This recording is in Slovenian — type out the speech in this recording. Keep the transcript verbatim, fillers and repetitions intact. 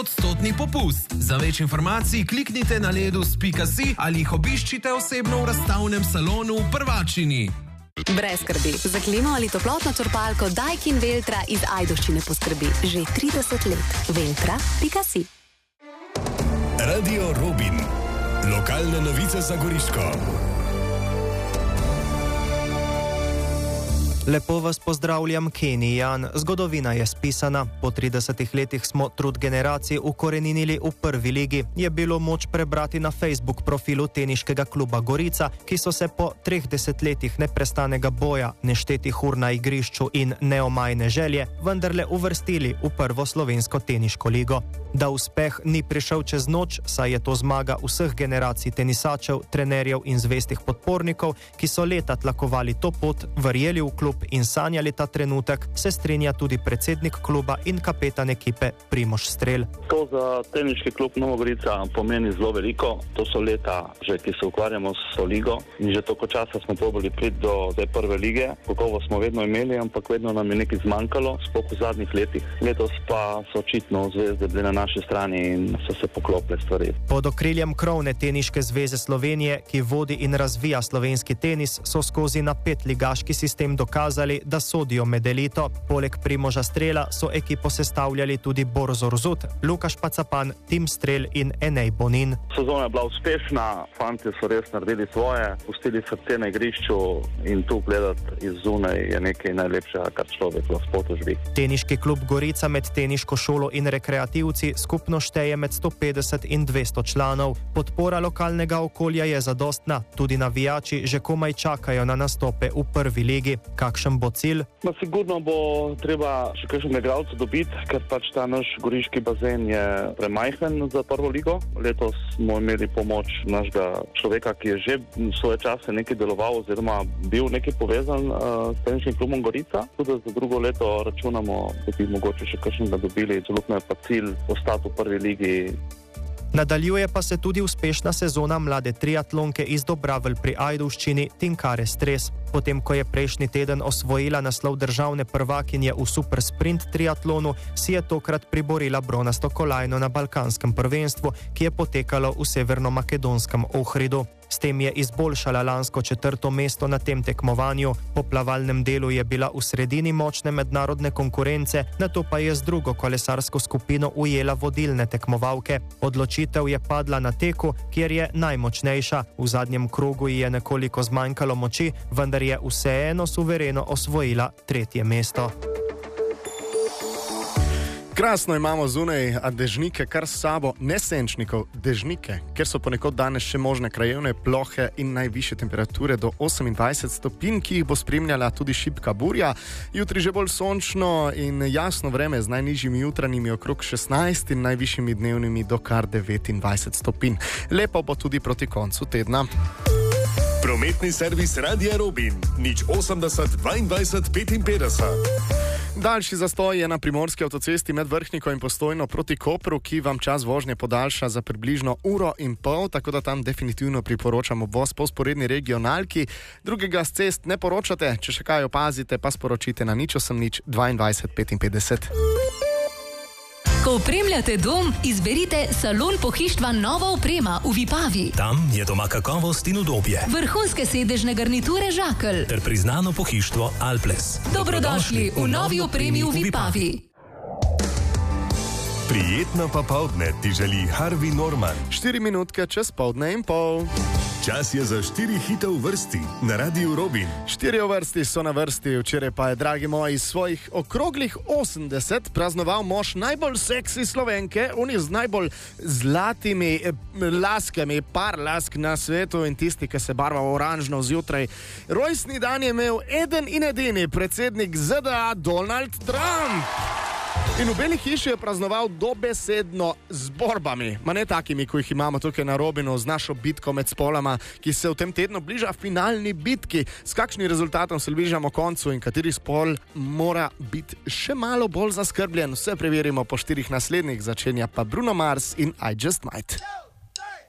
Odstotni popust. Za več informacij kliknite na ledus pika si ali jih obiščite osebno v razstavnem salonu v Prvačini. Brez skrbi. Za klimo ali toplotno črpalko Daikin Veltra iz Ajdovščine poskrbi že trideset let. veltra pika si. Radio Robin. Lokalne novice za Goriško. Lepo vas pozdravljam, Kenny Jan. Zgodovina je spisana. Po tridesetih letih smo trud generacij ukoreninili v prvi ligi. Je bilo moč prebrati na Facebook profilu teniškega kluba Gorica, ki so se po treh desetletjih neprestanega boja, neštetih ur na igrišču in neomajne želje vendarle uvrstili v prvo slovensko teniško ligo. Da uspeh ni prišel čez noč, saj je to zmaga vseh generacij tenisačev, trenerjev in zvestih podpornikov, ki so leta tlakovali to pot, verjeli v klub in sanjali ta trenutek, se strinja tudi predsednik kluba in kapetan ekipe Primož Strel. To za teniški klub Nova Gorica pomeni zelo veliko. To so leta že, ki se ukvarjamo s to ligo in že toliko časa smo probali priti do te prve lige. Kakovo smo vedno imeli, ampak vedno nam je nekaj zmanjkalo, sploh v zadnjih letih. Letos pa so očitno zvezde bile na naši strani in so se poklopile stvari. Pod okriljem krovne Teniške zveze Slovenije, ki vodi in razvija slovenski tenis, so skozi napet ligaški sistem dokazali, da sodijo med elito. Poleg Primoža Strela so ekipo sestavljali tudi Borzo Rzut, Lukaš Pacapan, Tim Strel in Enej Bonin. Sezona je bila uspešna, fantje so res naredili svoje, pustili srce na igrišču in tu gledati iz zunaj je nekaj najlepšega, kar človek lahko doživi. Teniški klub Gorica med teniško šolo in rekreativci skupno šteje med sto petdeset in dvesto članov. Podpora lokalnega okolja je zadostna, tudi navijači že komaj čakajo na nastope v prvi ligi. Kakšen bo cilj? No, sigurno bo treba še kakšnega igralca dobiti, ker pač ta naš goriški bazen je premajhen za prvo ligo. Letos smo imeli pomoč našega človeka, ki je že svoje čase nekaj deloval oziroma bil nekaj povezan uh, s teniškim klubom Gorica. Tudi za drugo leto računamo, da bi mogoče še kakšnega dobili. Celotno je pa cilj ostati v prvi ligi. Nadaljuje pa se tudi uspešna sezona mlade triatlonke iz Dobravelj pri Ajdovščini Tinkare Stres. Potem, ko je prejšnji teden osvojila naslov državne prvakinje v super sprint triatlonu, si je tokrat priborila bronasto kolajno na balkanskem prvenstvu, ki je potekalo v severno-makedonskem Ohridu. S tem je izboljšala lansko četrto mesto na tem tekmovanju. Po plavalnem delu je bila v sredini močne mednarodne konkurence, nato pa je z drugo kolesarsko skupino ujela vodilne tekmovalke. Odločitev je padla na teku, kjer je najmočnejša. V zadnjem krogu ji je nekoliko zmanjkalo moči, vendar je vseeno suvereno osvojila tretje mesto. Krasno imamo zunaj, a dežnike kar s sabo, ne senčnikov, dežnike, ker so ponekod danes še možne krajevne plohe in najvišje temperature do osemindvajset stopinj, ki jih bo spremljala tudi šibka burja. Jutri že bolj sončno in jasno vreme z najnižjimi jutranjimi okrog šestnajst in najvišjimi dnevnimi do kar devetindvajset stopinj. Lepo bo tudi proti koncu tedna. Prometni servis Radia Robin, nič osemdeset dvaindvajset petinpetdeset. Daljši zastoj je na primorski avtocesti med Vrhniko in Postojno proti Kopru, ki vam čas vožnje podaljša za približno uro in pol, tako da tam definitivno priporočamo voz po sporedni regionalki. Drugega z cest ne poročate, če še kaj opazite, pa sporočite na nič osem nič dvaindvajset petinpetdeset. Ko opremljate dom, izberite Salon pohištva Nova oprema v Vipavi. Tam je doma kakovost in udobje. Vrhunske sedežne garniture Žakelj Ter priznano pohištvo Alples. Dobrodošli v novi opremi v Vipavi. Prijetno popoldne ti želi Harvey Norman. Štiri minutke čez poldne in pol. Čas je za štiri hite v vrsti na Radiu Robin. Štiri v vrsti so na vrsti, včeraj pa je, dragi moji, svojih okroglih osemdeset praznoval mož najbolj seksi Slovenke, oni z najbolj zlatimi eh, laskami, par lask na svetu in tisti, ki se barva oranžno zjutraj. Rojstni dan je imel eden in edini predsednik Z D A Donald Trump. In v Beli hiši je praznoval dobesedno z borbami, ma ne takimi, ko jih imamo tukaj na Robinu, z našo bitko med spolama, ki se v tem tednu bliža finalni bitki. S kakšnim rezultatom se bližamo koncu in kateri spol mora biti še malo bolj zaskrbljen, vse preverimo po štirih naslednjih, začenja pa Bruno Mars in I Just Might.